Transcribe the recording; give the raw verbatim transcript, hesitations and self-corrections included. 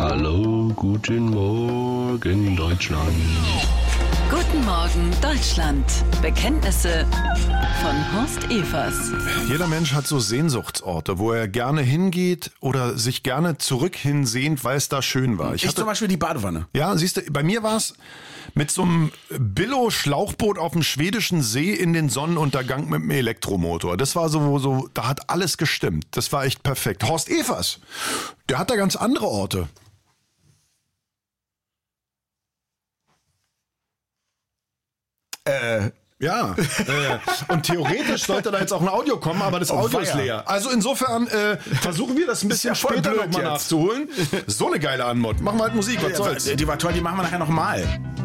Hallo, guten Morgen, Deutschland. Guten Morgen, Deutschland. Bekenntnisse von Horst Evers. Jeder Mensch hat so Sehnsuchtsorte, wo er gerne hingeht oder sich gerne zurück hinsehnt, weil es da schön war. Ich, ich zum Beispiel die Badewanne. Ja, siehst du, bei mir war es mit so einem Billo-Schlauchboot auf dem schwedischen See in den Sonnenuntergang mit einem Elektromotor. Das war so, so, da hat alles gestimmt. Das war echt perfekt. Horst Evers, der hat da ganz andere Orte. Äh, ja. äh, und theoretisch sollte da jetzt auch ein Audio kommen, aber das Oh, Audio ist weia. leer. Also insofern äh, versuchen wir das ein bisschen ja voll später blöd nochmal jetzt. nachzuholen. So eine geile Anmod. Machen wir halt Musik, was soll's. Die war toll, die machen wir nachher nochmal.